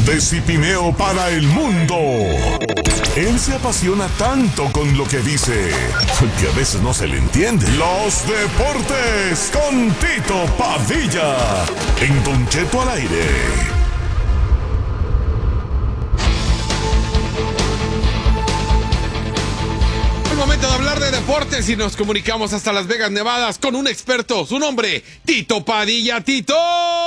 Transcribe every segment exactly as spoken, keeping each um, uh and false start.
de Cipineo para el mundo. Él se apasiona tanto con lo que dice que a veces no se le entiende. Los deportes con Tito Padilla en Don Cheto al aire. Momento de hablar de deportes y nos comunicamos hasta Las Vegas, Nevada, con un experto, su nombre, Tito Padilla. ¡Tito!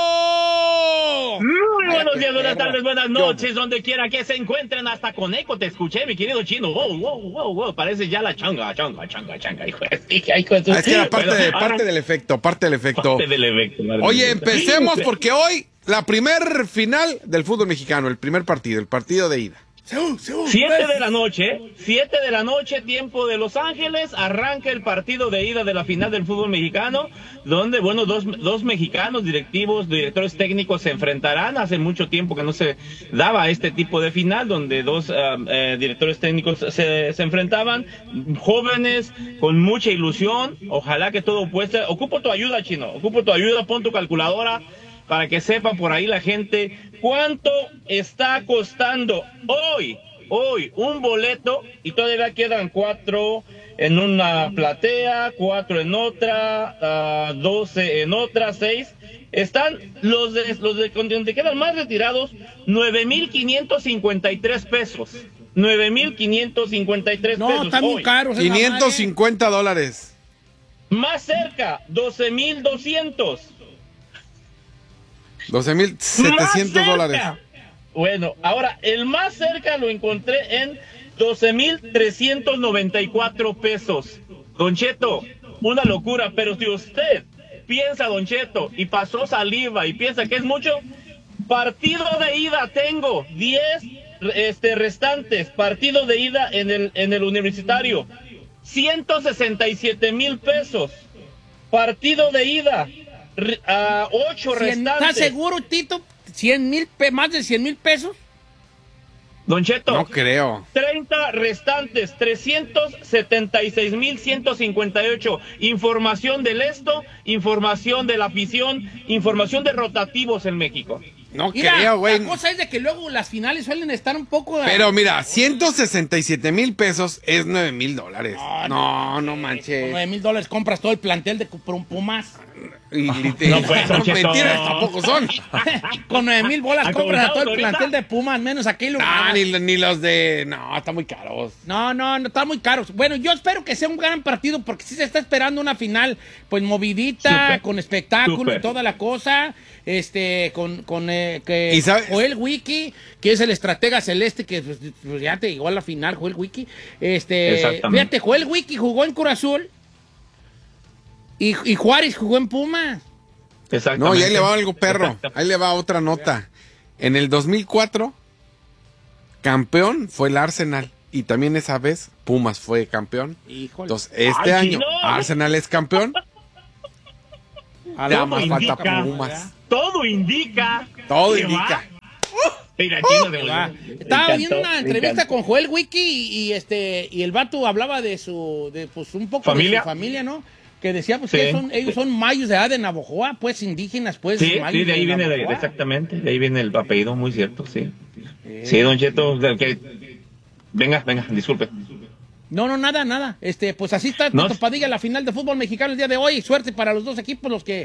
Muy buenos días, buenas tardes, buenas noches, donde quiera que se encuentren. Hasta con eco te escuché, mi querido chino. Wow, wow, wow, wow. Parece ya la changa, changa, changa, changa. Hijo de... hijo de... Ah, es que era parte, bueno, de, parte ahora... del efecto, parte del efecto. Parte del efecto. Oye, empecemos porque hoy la primer final del fútbol mexicano, el primer partido, el partido de ida. Siete de la noche, siete de la noche, tiempo de Los Ángeles, arranca el partido de ida de la final del fútbol mexicano, donde, bueno, dos, dos mexicanos directivos, directores técnicos se enfrentarán. Hace mucho tiempo que no se daba este tipo de final, donde dos uh, eh, directores técnicos se, se enfrentaban, jóvenes, con mucha ilusión. Ojalá que todo puesta. Ocupo tu ayuda, Chino, ocupo tu ayuda, pon tu calculadora, para que sepa por ahí la gente cuánto está costando hoy, hoy, un boleto, y todavía quedan cuatro en una platea, cuatro en otra, uh, doce en otra, seis. Están los de los de donde quedan más retirados, nueve mil quinientos cincuenta y tres pesos. nueve mil quinientos cincuenta y tres pesos. No, está muy caro. quinientos cincuenta dólares. Más cerca, doce mil doscientos. doce mil setecientos dólares. Bueno, ahora, el más cerca lo encontré en doce mil trescientos noventa y cuatro pesos. Don Cheto, una locura, pero si usted piensa, Don Cheto, y pasó saliva y piensa que es mucho, partido de ida tengo diez este, restantes, partido de ida en el, en el universitario, ciento sesenta y siete mil pesos, partido de ida, a uh, ocho restantes. ¿Estás seguro, Tito? ¿cien mil, más de cien mil pesos? Don Cheto. No creo. treinta restantes, trescientos setenta y seis mil ciento cincuenta y ocho. Información del esto, información de la afición, información de rotativos en México. No mira, creo, güey. La cosa es de que luego las finales suelen estar un poco... Pero mira, ciento sesenta y siete mil pesos es nueve mil dólares. No, no, no, no manches. Con nueve mil dólares compras todo el plantel de Pumas. Y, no, no, pues, no mentiras tampoco son. Con nueve mil bolas compras a todo el ahorita? plantel de Pumas, menos aquello. No, ni, ni los de... No, están muy caros. No, no, no, están muy caros. Bueno, yo espero que sea un gran partido porque sí se está esperando una final, pues movidita, super, con espectáculo super. y toda la cosa. Este, con, con eh, que Joel Wiki, que es el estratega celeste, que pues, pues, ya te llegó a la final, Joel Wiki. Este, fíjate, Joel Wiki jugó en Cruz Azul. Y, y Juárez jugó en Pumas. Exactamente. No, y ahí le va algo, perro. Ahí le va otra nota. En el dos mil cuatro, campeón fue el Arsenal. Y también esa vez Pumas fue campeón. Híjole. Entonces, este Ay, año, no. Arsenal es campeón. Ya más falta Pumas. Todo indica. Todo indica. Mira, Chino de uh, Estaba viendo una entrevista con Joel Wiki y, y este y el vato hablaba de su, de pues un poco ¿Familia? de su familia, ¿no? Que decía pues sí. que son, ellos son mayos de edad de Navojoa, pues indígenas, pues. Sí, sí, de ahí de viene, de, exactamente, de ahí viene el apellido, muy cierto, sí. Eh, sí, Don Cheto, que... venga, venga, disculpe. No, no, nada, nada. Este, pues así está Tito no. Padilla, la final de fútbol mexicano el día de hoy. Suerte para los dos equipos, los que